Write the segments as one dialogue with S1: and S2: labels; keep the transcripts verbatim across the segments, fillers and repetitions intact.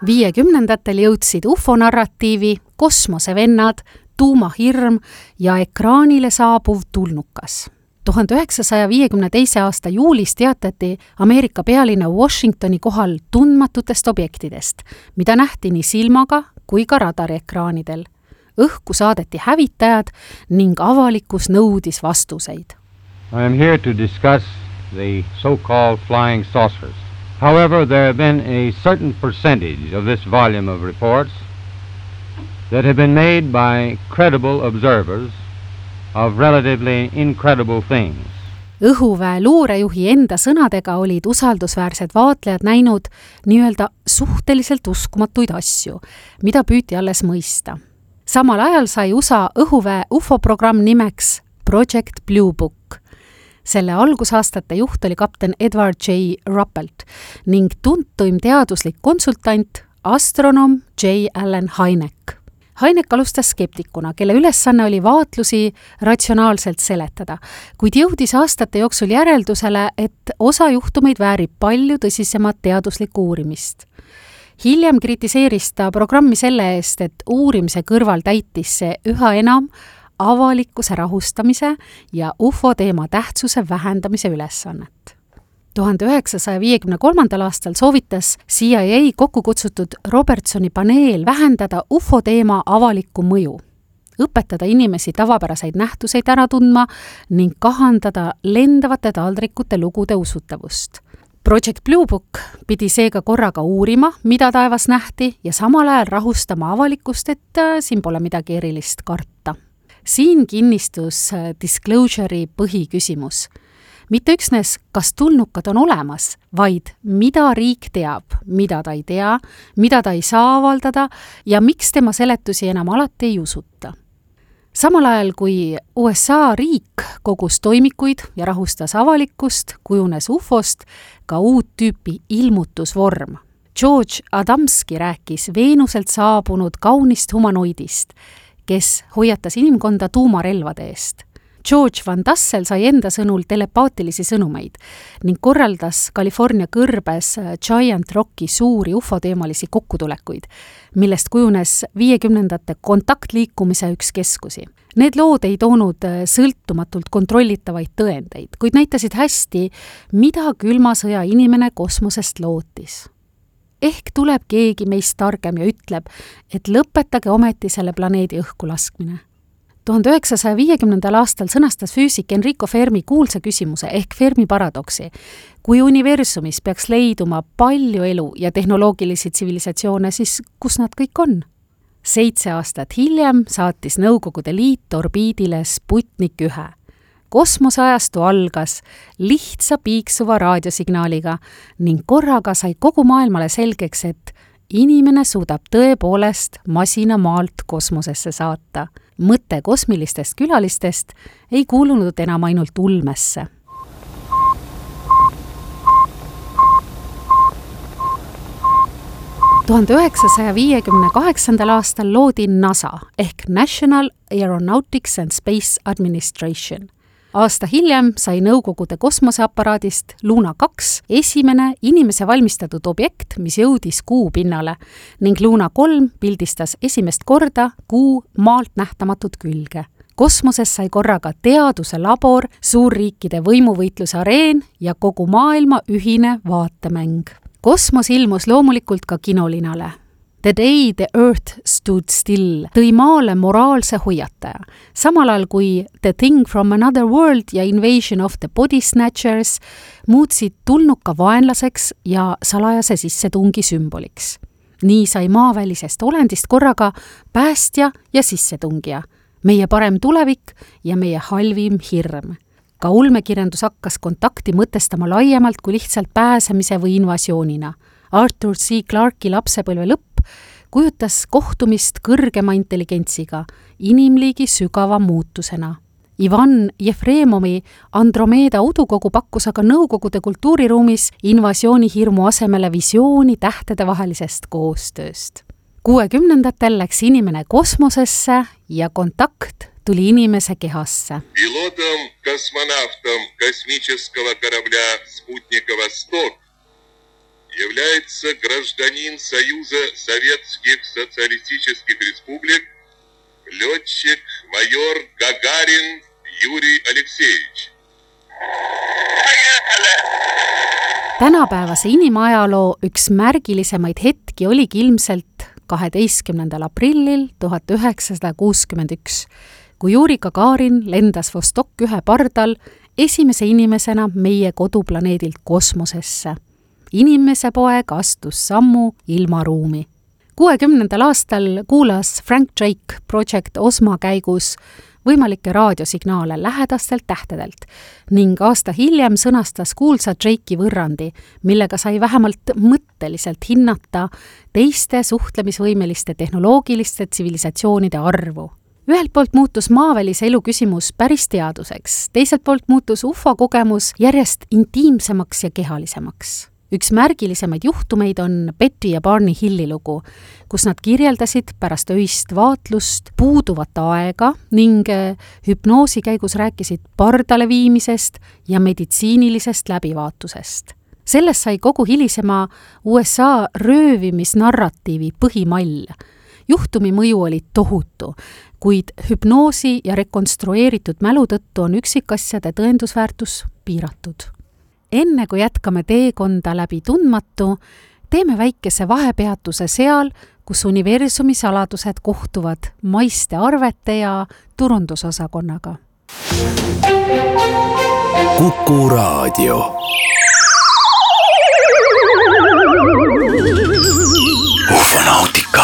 S1: viiekümnendatel jõudsid U F O-narratiivi, kosmosevennad, tuumahirm ja ekraanile saabuv tulnukas. tuhande üheksasaja viiekümne teise aasta juulis teatati Ameerika pealinna Washingtoni kohal tundmatutest objektidest, mida nähti nii silmaga kui ka radariekraanidel. Õhku saadeti hävitajad ning avalikkus nõudis vastuseid.
S2: I am here to discuss the so-called flying saucers. However, there have been a certain percentage of this volume of reports that have been made by credible observers of relatively incredible things.
S1: Õhuväe luurejuhi enda sõnadega olid usaldusväärsed vaatlejad näinud nii-öelda suhteliselt uskumatuid asju, mida püüti alles mõista. Samal ajal sai U S A õhuväe U F O-programm nimeks Project Blue Book. Selle algusaastate juht oli kapten Edward J. Ruppelt ning tuntuim teaduslik konsultant, astronoom J. Allen Hynek. Hynek alustas skeptikuna, kelle ülesanne oli vaatlusi ratsionaalselt seletada, kuid jõudis aastate jooksul järeldusele, et osa juhtumeid väärib palju tõsisemat teaduslikku uurimist. Hiljem kritiseeris ta programmi selle eest, et uurimise kõrval täitis see üha enam avalikkuse rahustamise ja U F O teema tähtsuse vähendamise ülesannet. tuhande üheksasaja viiekümne kolmandal aastal soovitas C I A kokku kutsutud Robertsoni paneel vähendada U F O teema avalikku mõju, õpetada inimesi tavapäraseid nähtuseid ära tundma ning kahandada lendavate taldrikute lugude usutavust. Project Blue Book pidi seega korraga uurima, mida taevas nähti ja samal ajal rahustama avalikkust, et siin pole midagi erilist karta. Siin kinnistus disclosure'i põhiküsimus. Mitte üksnes, kas tulnukad on olemas, vaid mida riik teab, mida ta ei tea, mida ta ei saa avaldada ja miks tema seletusi enam alati ei usuta. Samal ajal, kui U S A riik kogus toimikuid ja rahustas avalikkust, kujunes U F O-st ka uut tüüpi ilmutusvorm. George Adamski rääkis Veenuselt saabunud kaunist humanoidist, kes hoiatas inimkonda tuumarelvade eest. George Van Tassel sai enda sõnul telepaatilisi sõnumeid ning korraldas California kõrbes Giant Rocki suuri U F O-teemalisi kokkutulekuid, millest kujunes viiekümnendate kontaktliikumise üks keskusi. Need lood ei toonud sõltumatult kontrollitavaid tõendeid, kuid näitasid hästi, mida külma sõja inimene kosmosest lootis. Ehk tuleb keegi meist targem ja ütleb, et lõpetage ometi selle planeedi õhku laskmine. tuhande üheksasaja viiekümnendal aastal sõnastas füüsik Enrico Fermi kuulsa küsimuse ehk Fermi paradoksi. Kui universumis peaks leiduma palju elu ja tehnoloogilisi tsivilisatsioone, siis kus nad kõik on? Seitse aastat hiljem saatis Nõukogude Liit orbiidile Sputnik ühe. Kosmoseajastu algas lihtsa piiksuva raadiosignaaliga ning korraga sai kogu maailmale selgeks, et inimene suudab tõepoolest masina maalt kosmosesse saata. Mõte kosmilistest külalistest ei kuulunud enam ainult ulmesse. tuhande üheksasaja viiekümne kaheksandal aastal loodi NASA ehk National Aeronautics and Space Administration. Aasta hiljem sai Nõukogude kosmoseaparaadist Luna kaks esimene inimese valmistatud objekt, mis jõudis kuu pinnale ning Luna kolm pildistas esimest korda kuu maalt nähtamatut külge. Kosmoses sai korraga teaduse labor, suurriikide võimuvõitluse areen ja kogu maailma ühine vaatemäng. Kosmos ilmus loomulikult ka kinolinale. The Day the Earth Stood Still tõi maale moraalse hoiataja, samal ajal kui The Thing from Another World ja Invasion of the Body Snatchers muutsid tulnuka vaenlaseks ja salajase sissetungi sümboliks. Nii sai maavälisest olendist korraga päästja ja sissetungija, meie parem tulevik ja meie halvim hirm. Ka ulmekirjandus hakkas kontakti mõtestama laiemalt kui lihtsalt pääsemise või invasioonina. Arthur C. Clarke'i lapsepõlve lõpp kujutas kohtumist kõrgema intelligentsiga, inimliigi sügava muutusena. Ivan Jefremovi Andromeeda udukogu pakkus aga Nõukogude kultuuriruumis invasioonihirmu asemele visiooni tähtede vahelisest koostööst. kuuekümnendatel läks inimene kosmosesse ja kontakt tuli inimese kehasse.
S3: Pilotom, kosmonautom kosmicheskawa korabля Sputnika Vostok является гражданин Союза Советских Социалистических Республик, летчик майор Гагарин Юрий Алексеевич.
S1: Tänapäevase inimajaloo üks märgilisemaid hetki oligi ilmselt kaheteistkümnendal aprillil tuhat üheksasada kuuskümmend üks, kui Juri Gagarin lendas Vostok ühe pardal esimese inimesena meie koduplaneedilt kosmosesse. Inimese poeg astus sammu ilmaruumi. kuuekümnendal aastal kuulas Frank Drake Project Osma käigus võimalikke raadiosignaale lähedastelt tähtedelt ning aasta hiljem sõnastas kuulsa Drake'i võrrandi, millega sai vähemalt mõtteliselt hinnata teiste suhtlemisvõimeliste tehnoloogiliste tsivilisatsioonide arvu. Ühelt poolt muutus maavälise elu küsimus päris teaduseks, teiselt poolt muutus U F O kogemus järjest intiimsemaks ja kehalisemaks. Üks märgilisemaid juhtumeid on Betty ja Barney Hilli lugu, kus nad kirjeldasid pärast öist vaatlust puuduvat aega ning hüpnoosi käigus rääkisid pardale viimisest ja meditsiinilisest läbivaatusest. Sellest sai kogu hilisema U S A röövimisnarratiivi põhimall. Juhtumi mõju oli tohutu, kuid hüpnoosi ja rekonstrueeritud mälu tõttu on üksikasjade tõendusväärtus piiratud. Enne kui jätkame teekonda läbi tundmatu, teeme väikese vahepeatuse seal, kus universumi saladused kohtuvad maiste arvete ja turundusosakonnaga.
S4: Kuku Raadio. Ufonautika.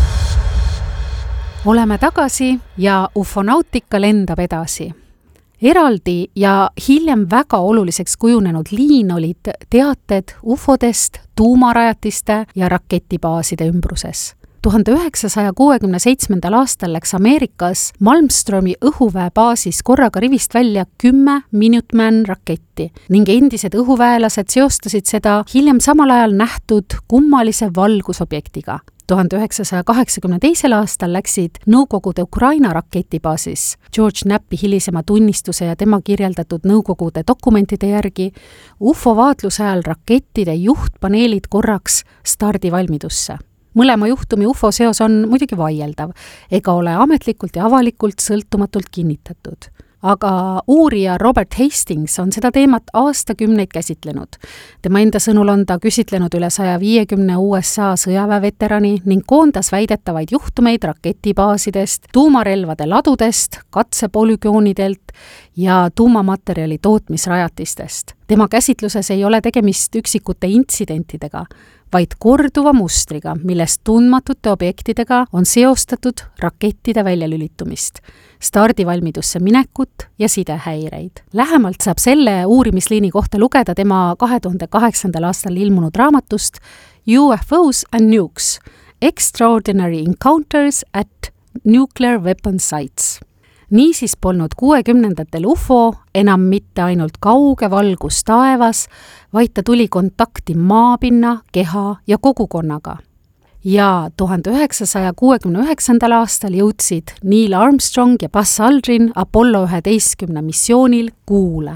S1: Oleme tagasi ja ufonautika lendab edasi. Eraldi ja hiljem väga oluliseks kujunenud liin olid teated ufodest, tuumarajatiste ja raketibaaside ümbruses. tuhande üheksasaja kuuekümne seitsmendal aastal läks Ameerikas Malmstromi õhuväebaasis korraga rivist välja kümme Minuteman raketti ning endised õhuväelased seostasid seda hiljem samal ajal nähtud kummalise valgusobjektiga. tuhande üheksasaja kaheksakümne teisel aastal läksid Nõukogude Ukraina raketibaasis George Knappi hilisema tunnistuse ja tema kirjeldatud Nõukogude dokumentide järgi U F O vaatluse ajal rakettide juhtpaneelid korraks stardivalmidusse. Mõlema juhtumi U F O seos on muidugi vaieldav, ega ole ametlikult ja avalikult sõltumatult kinnitatud. Aga uurija Robert Hastings on seda teemat aastakümneid käsitlenud. Tema enda sõnul on ta küsitlenud üle saja viiekümne U S A sõjaväeveterani ning koondas väidetavaid juhtumeid raketibaasidest, tuumarelvade ladudest, katsepolügoonidelt ja tuumamaterjali tootmisrajatistest. Tema käsitluses ei ole tegemist üksikute intsidentidega, vaid korduva mustriga, millest tundmatute objektidega on seostatud rakettide väljalülitumist, stardivalmidusse minekut ja sidehäireid. Lähemalt saab selle uurimisliini kohta lugeda tema kahe tuhande kaheksandal aastal ilmunud raamatust U F Os and Nukes – Extraordinary Encounters at Nuclear Weapon Sites. Niisiis polnud kuuekümnendatel U F O enam mitte ainult kauge valgus taevas, vaid ta tuli kontakti maapinna, keha ja kogukonnaga. Ja tuhande üheksasaja kuuekümne üheksandal aastal jõudsid Neil Armstrong ja Buzz Aldrin Apollo üheteistkümne missioonil Kuule.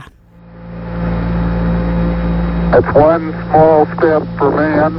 S3: It's one small step for man,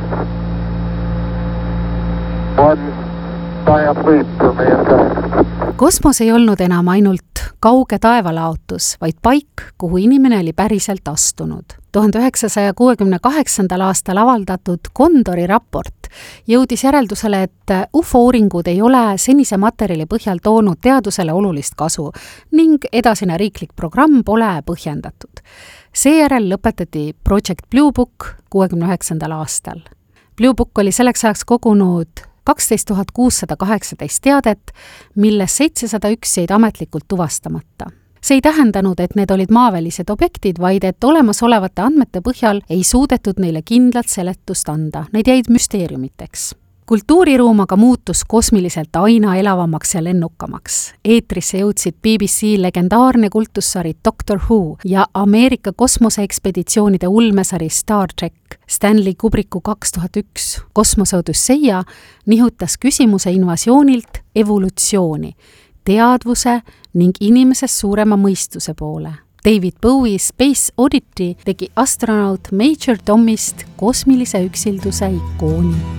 S3: one giant leap for mankind.
S1: Kosmos ei olnud enam ainult kauge taevalaotus, vaid paik, kuhu inimene oli päriselt astunud. tuhande üheksasaja kuuekümne kaheksandal aastal avaldatud Kondori raport jõudis järeldusele, et U F O-uuringud ei ole senise materjali põhjal toonud teadusele olulist kasu ning edasine riiklik programm pole põhjendatud. Seejärel lõpetati Project Blue Book kuuekümne üheksandal aastal. Blue Book oli selleks ajaks kogunud kaksteist tuhat kuussada kaheksateist teadet, milles seitsesada üks jäid ametlikult tuvastamata. See ei tähendanud, et need olid maavälised objektid, vaid et olemasolevate andmete põhjal ei suudetud neile kindlat seletust anda. Need jäid müsteeriumiteks. Kultuuriruum aga muutus kosmiliselt aina elavamaks ja lennukamaks. Eetrisse jõudsid B B C legendaarne kultussari Doctor Who ja Ameerika kosmoseekspeditsioonide ulmesari Star Trek. Stanley Kubricku kaks tuhat üks Kosmoseodüsseia nihutas küsimuse invasioonilt evolutsiooni, teadvuse ning inimesest suurema mõistuse poole. David Bowie Space Oddity tegi astronaut Major Tomist kosmilise üksilduse ikooni.